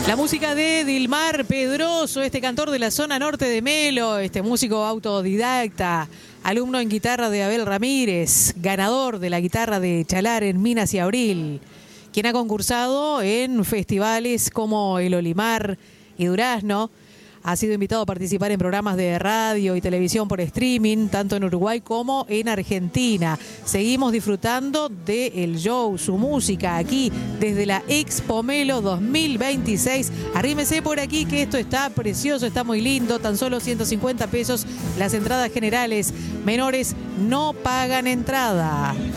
La música de Dilmar Pedroso, este cantor de la zona norte de Melo, este músico autodidacta, alumno en guitarra de Abel Ramírez, ganador de la guitarra de Chalar en Minas y Abril, quien ha concursado en festivales como el Olimar y Durazno. Ha sido invitado a participar en programas de radio y televisión por streaming, tanto en Uruguay como en Argentina. Seguimos disfrutando del show, su música, aquí desde la Expo Melo 2026. Arrímese por aquí que esto está precioso, está muy lindo. Tan solo 150 pesos las entradas generales. Menores no pagan entrada.